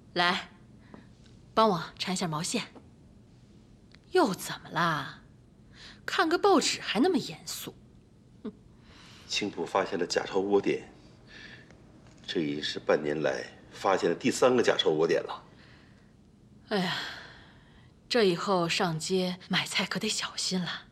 来，帮我缠下毛线。又怎么啦？看个报纸还那么严肃？ 青浦发现了假钞窝点，这已是半年来发现的第3个假钞窝点了。 哎呀，这以后上街买菜可得小心了。